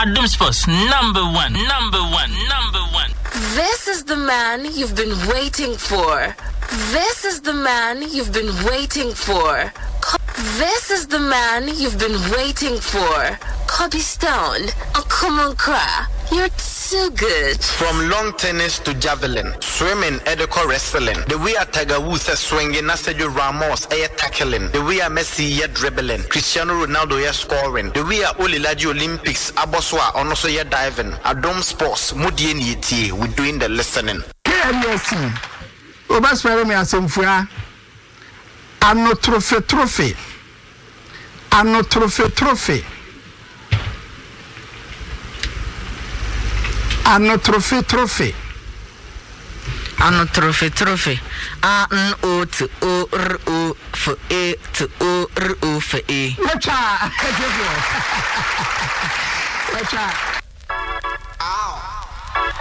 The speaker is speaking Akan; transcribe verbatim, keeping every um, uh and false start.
Adum Sports, number one, number one, number one. This is the man you've been waiting for. This is the man you've been waiting for. This is the man you've been waiting for. Kobe Stone, oh come on, Kra. You're too good. From long tennis to javelin, swimming, edico wrestling. The way a Tiger Woods is swinging, Sergio Ramos is tackling. The way a Messi is dribbling, Cristiano Ronaldo is scoring. The way a Olilaji Olympics, Aboswa, also is diving. Adom Sports, Mudien Yeti, we're doing the listening. K M S. Obaswere me asemfua. Ano trophy trophy. Ano trophy trophy. Ano trophy trophy. Ano trophy trophy. A N O T O R O F E T O R O F E. Wacha. Wacha.